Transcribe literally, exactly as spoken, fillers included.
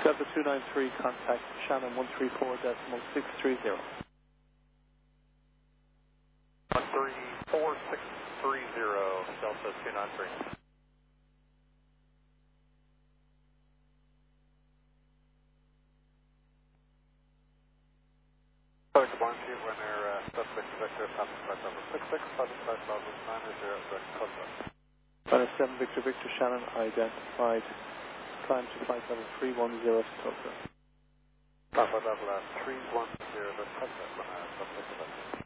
Delta two nine three, contact Shannon one three four decimal six three zero. one three four six three zero, Delta two nine three. Sorry, good morning to you. When air uh, suspect Victor, passing flight level six six, passing flight level nine zero, direct contact. Flight seven Victor Victor Shannon identified. Climb to flight level three one zero to Tokyo. Flight level uh, three one zero, direct contact when air suspect Victor.